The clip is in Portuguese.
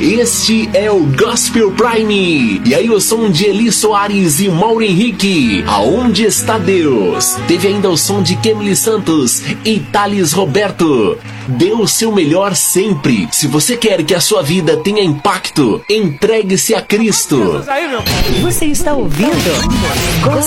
Este é o Gospel Prime. E aí o som de Eli Soares e Mauro Henrique, Aonde Está Deus? Teve ainda o som de Kemily Santos e Thales Roberto, Dê o seu melhor sempre. Se você quer que a sua vida tenha impacto, entregue-se a Cristo. Você está ouvindo